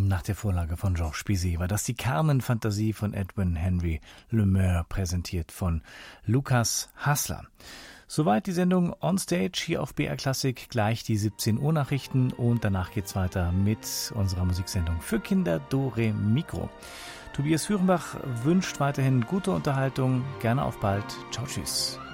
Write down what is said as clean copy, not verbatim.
Nach der Vorlage von Georges Bizet war das die Carmen-Fantasie von Edwin Henry Lemeur, präsentiert von Lukas Haßler. Soweit die Sendung On Stage hier auf BR Klassik, gleich die 17 Uhr Nachrichten und danach geht's weiter mit unserer Musiksendung für Kinder Dore Mikro. Tobias Hürenbach wünscht weiterhin gute Unterhaltung, gerne auf bald. Ciao, tschüss.